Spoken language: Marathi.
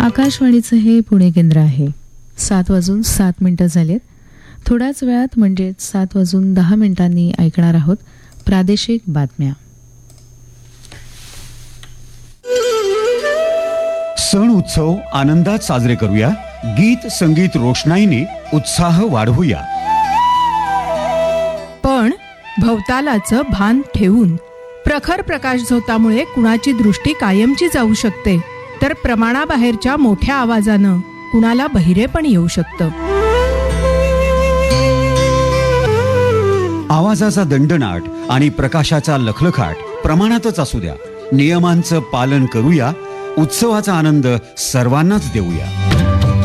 आकाशवाणीचं हे पुणे केंद्र आहे. 7:07 झालेत. थोड्याच वेळात म्हणजे 7:10 ऐकणार आहोत प्रादेशिक बातम्या. सण उत्सव आनंदात साजरे करूया. गीत संगीत रोषणाईने उत्साह वाढवूया. पण भवतालाचं भान ठेवून. प्रखर प्रकाश झोतामुळे कुणाची दृष्टी कायमची जाऊ शकते, तर प्रमाणाबाहेरच्या मोठ्या आवाजानं कुणाला बहिरेपण येऊ शकतं. आवाजाचा दंडनाट आणि प्रकाशाचा लखलखाट प्रमाणातच असू द्या. नियमांचं पालन करूया. उत्सवाचा आनंद सर्वांनाच देऊया.